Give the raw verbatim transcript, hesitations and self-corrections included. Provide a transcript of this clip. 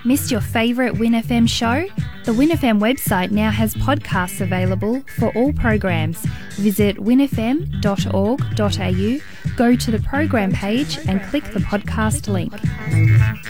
Missed your favourite Win F M show? The Win F M website now has podcasts available for all programs. Visit win f m dot org dot a u, go to the program page and click the podcast link.